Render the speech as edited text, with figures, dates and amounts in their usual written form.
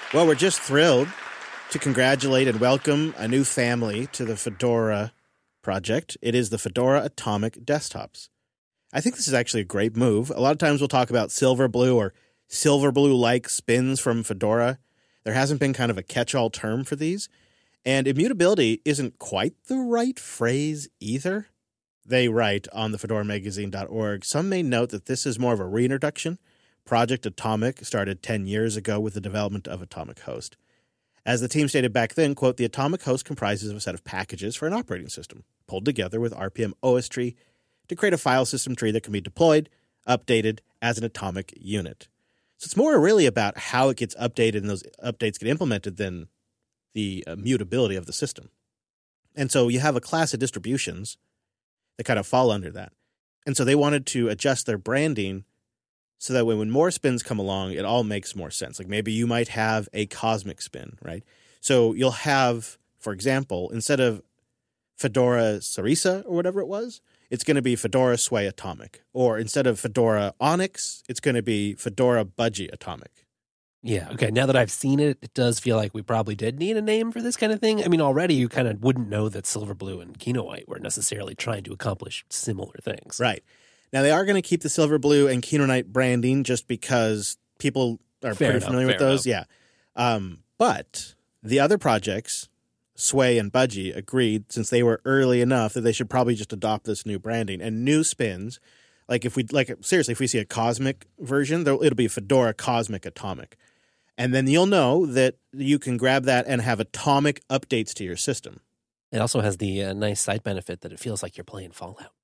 Well, we're just thrilled to congratulate and welcome a new family to the Fedora project. It is the Fedora Atomic desktops. I think this is actually a great move. A lot of times we'll talk about Silverblue or Silverblue-like spins from Fedora. There hasn't been kind of a catch-all term for these. And immutability isn't quite the right phrase either. They write on the fedoramagazine.org, some may note that this is more of a reintroduction. Project Atomic started 10 years ago with the development of Atomic Host. As the team stated back then, quote, the Atomic Host comprises of a set of packages for an operating system, pulled together with RPM OS tree to create a file system tree that can be deployed, updated as an atomic unit. So it's more really about how it gets updated and those updates get implemented than the mutability of the system. And so you have a class of distributions that kind of fall under that. And so they wanted to adjust their branding so that when more spins come along, it all makes more sense. Like maybe you might have a cosmic spin, right? So you'll have, for example, instead of Fedora Sarisa or whatever it was, it's going to be Fedora Sway Atomic. Or instead of Fedora Onyx, it's going to be Fedora Budgie Atomic. Yeah, okay. Now that I've seen it, it does feel like we probably did need a name for this kind of thing. I mean, already you kind of wouldn't know that Silverblue and Kino White were necessarily trying to accomplish similar things. Right. Now, they are going to keep the Silverblue and Kino White branding just because people are pretty familiar with those. Yeah. But the other projects, Sway and Budgie, agreed, since they were early enough, that they should probably just adopt this new branding. And new spins, seriously, if we see a Cosmic version, it'll be Fedora Cosmic Atomic. And then you'll know that you can grab that and have atomic updates to your system. It also has the nice side benefit that it feels like you're playing Fallout.